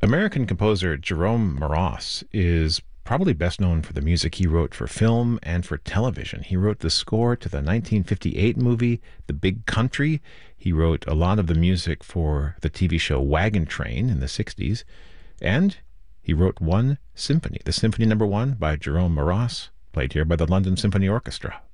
American composer Jerome Moross is probably best known for the music he wrote for film and for television. He wrote the score to the 1958 movie The Big Country. He wrote a lot of the music for the TV show Wagon Train in the 60s. And he wrote one symphony, the Symphony No. 1 by Jerome Moross, played here by the London Symphony Orchestra.